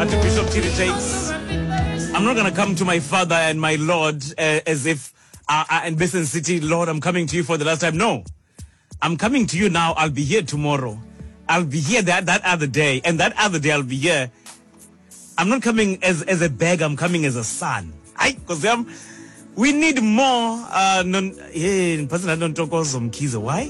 to Bishop Tiri Jakes. I'm not going to come to my Father and my Lord as if in Basin City, Lord, I'm coming to you for the last time. No. I'm coming to you now. I'll be here tomorrow. I'll be here that other day. And that other day I'll be here. I'm not coming as a bag. I'm coming as a son. Because we need more. Why?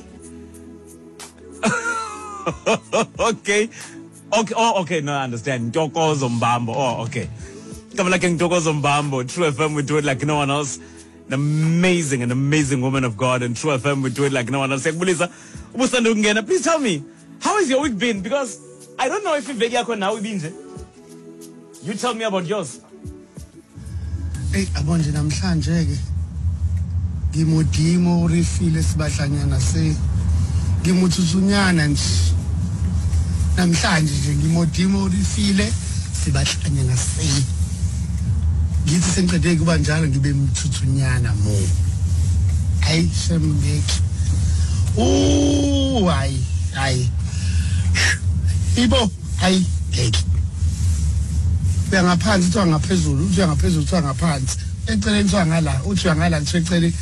Okay. Okay. No, I understand. Ntokozo Mbambo. Oh, okay. Come like Ntokozo Mbambo. True FM, we do it like no one else. An amazing woman of God, and True FM, we do it like no one else. Please tell me, how has your week been? Because I don't know if you've been now. You tell me about yours. Hey, abonje namhlanje ke. Ngimodimo urifile sibahlanyana se. Ngimuthusunyana nje. Namhlanje nje ngimodimo urifile sibahlanyana se. Ngithi sengiqede kuba njalo ngibe mthuthunyana mo. Hayi shembeki. Hayi. Ibo, hayi ngeke. Uyangaphansi uthiwa ngaphezulu, uthiwa ngaphansi. Eceleni uthiwa ngala, uthiwa ngala eceleni.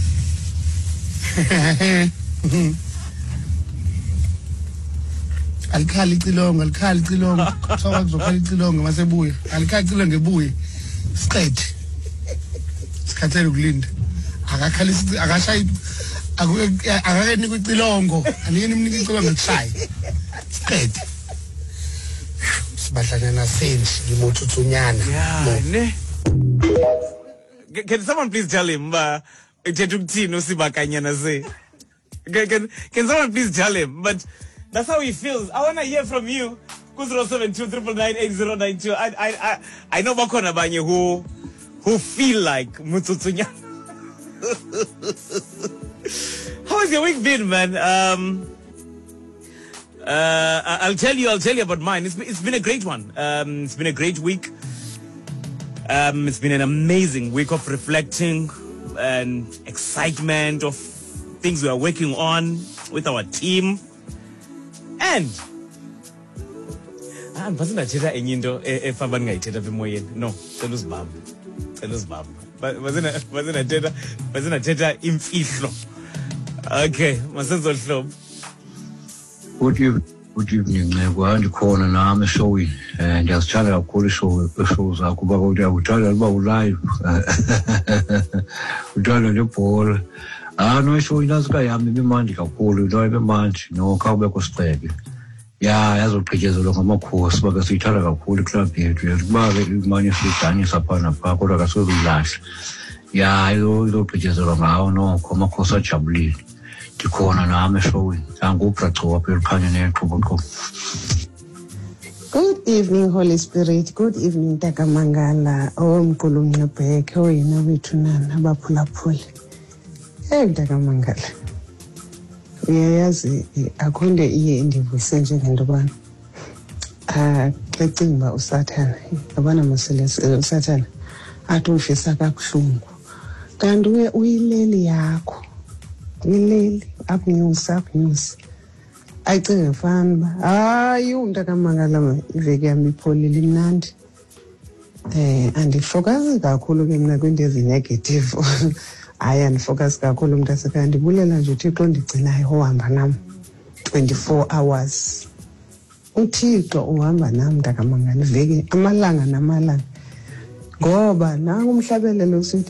Alikhali icilongo. Kuthiwa kuzokhala icilongo masebuya. Alikhali icilongo ngebuye. Siqede. Sikhathele ukulinda. Akakhalisi akashayi akakenika icilongo. Anike nimnika icilongo kushaye. Siqede. Sibahlanyana senji ngimothutunyana. Yeah. Can someone please tell him can someone please tell him? But that's how he feels. I want to hear from you. 072 I know bakona banye who feel like mututsunya. How has your week been, man? I'll tell you about mine. It's been a great one. It's been a great week. It's been an amazing week of reflecting and excitement of things we are working on with our team. And wasn't athetha enye into efaba ngayithetha apha emoyeni. No, cela uzibamba. Wasn't athetha imfihlo. Okay, masenzo hlobo. Good evening, ndikhona nami eshowini. Ndiyazithanda kakhulu show zakho kuba uyakuthanda uba ulive. Uthanda nebhola. No show inazika yami ibimandi kakhulu, into ibimandi nokha kubekho sicebe. Yazoqhityezelwa ngamakhosi baka siyithanda kakhulu iclub yethu. Kuba ke imanye sidanyisa pha napha kodwa kasozulahla. Izoqhityezelwa ngawo nokho amakhosi ajabulile. Ndikhona nami eshowini. Angubhaco apha elikhanya neqhubaqhubu. Good evening, Holy Spirit. Good evening, Takamangala. Mqulu Mncebheke, yena wethu nana abaphulaphuli. Takamangala. Uyayazi akhonde iye indivuse njengento bana. Xecinga uSathana. Yabona maselesi uSathana athi ufisa kabuhlungu. Kanti uyileli yakho. Uyileli akunyusa. Ayicinga mfana ba. Hayi umntakamangala iveki yami ipholile imnandi. Andifocus kakhulu ke mina kwinto ezinegative. Hayi andifocus kakhulu mntasekhaya ndibulela nje uThixo ondigcinayo ohamba nami 24 hours. uThixo uhamba nami mntakamangala iveki amalanga namalanga. Ngoba nangu umhlabelelo usithi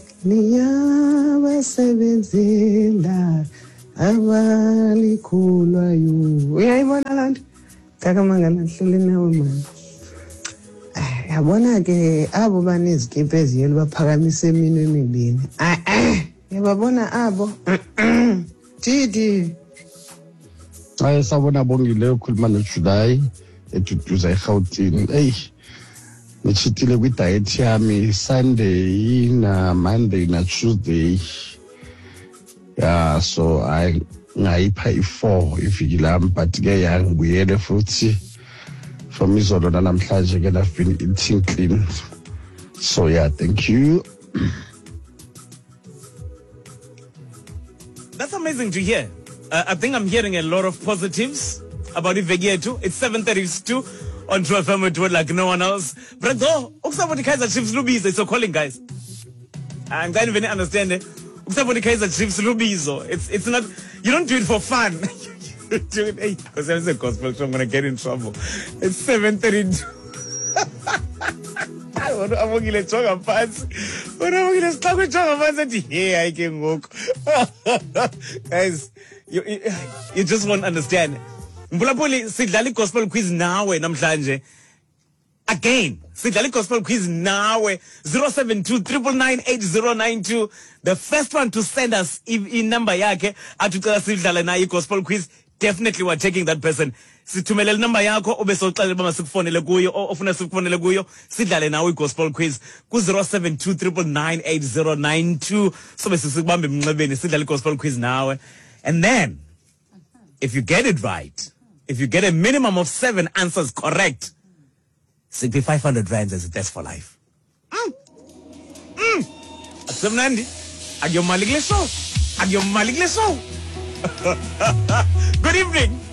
niyabasebenzela abalikhulwayo. Uyayibona lanto Takamangala hleli nawe manje. Yabona ke abo banezikipa eziyelo baphakamise emini emibili. Yababona abo Didi. Sabona bongile ukhuluma noJuly eduduza eGauteng. Nichitile kwi-diet yami Sunday na Monday na Tuesday. So ngayipha i4 iviki lami, but ke yangibuyele futhi from izolo namhlanje ke I've been eating clean. So thank you. That's amazing to hear. I think I'm hearing a lot of positives about iveki yethu. It's 7:32. on True FM with Wood like no one else. But though, somebody Kaiser Chiefs Lubizo, so calling guys. I'm trying to understand it. Somebody Kaiser Chiefs Lubizo. It's not, you don't do it for fun. You do it, hey, because I'm a gospel show, I'm going to get in trouble. It's 7:32. I'm going to talk about guys, you just won't understand. Mbulapoli sidlala gospel quiz nawe namhlanje. Again, sidlala gospel quiz nawe 0729998092. The first one to send us in number yakhe atucela sidlala naye gospel quiz, definitely we're taking that person. Sithumele number yakho obesoxela bama sikufonele kuyo ofuna sikufonele kuyo sidlale nawe gospel quiz ku 0729998092 sobe sikubambe emnxebeni sidlale gospel quiz nawe. And then if you get it right, if you get a minimum of 7 answers correct, 500 rands as a test for life. Asemnandi agyo maligle show. Good evening.